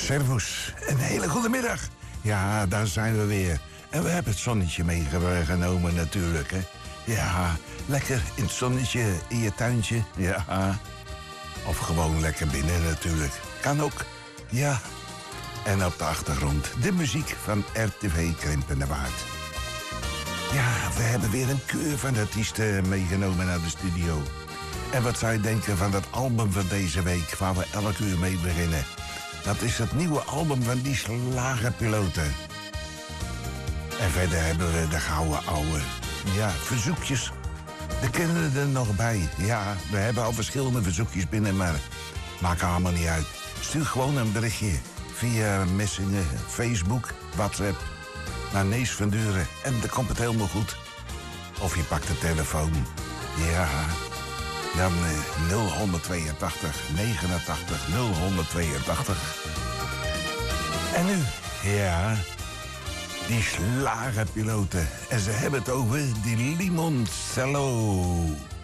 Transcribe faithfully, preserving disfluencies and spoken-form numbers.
Servus, een hele goede middag. Ja, daar zijn we weer. En we hebben het zonnetje meegenomen natuurlijk, hè. Ja, lekker in het zonnetje, in je tuintje. Ja, of gewoon lekker binnen natuurlijk. Kan ook, ja. En op de achtergrond de muziek van R T V Krimpen de Waard. Ja, we hebben weer een keur van artiesten meegenomen naar de studio. En wat zou je denken van dat album van deze week, waar we elke uur mee beginnen? Dat is het nieuwe album van die slagerpiloten. En verder hebben we de gouden ouwe. Ja, verzoekjes. De kennen er nog bij. Ja, we hebben al verschillende verzoekjes binnen, maar maakt allemaal niet uit. Stuur gewoon een berichtje via Messenger, Facebook, WhatsApp naar Nees van Duren. En dan komt het helemaal goed. Of je pakt de telefoon. Ja, dan eh, nul tweeëntachtig negenentachtig nul tweeëntachtig. En nu, ja, die slagerpiloten. En ze hebben het over die limoncello.